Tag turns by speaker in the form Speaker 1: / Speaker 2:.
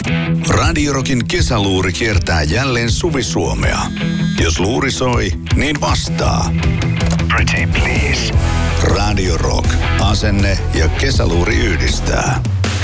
Speaker 1: Radio Rockin kesäluuri kiertää jälleen Suvi-Suomea. Jos luuri soi, niin vastaa. Pretty please. Radio Rock. Asenne ja kesäluuri yhdistää.